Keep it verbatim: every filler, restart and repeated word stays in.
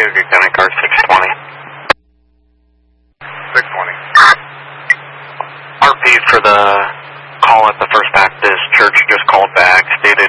Chattanooga County Car six twenty. six twenty. R P for the call at the First Baptist Church just called back, stated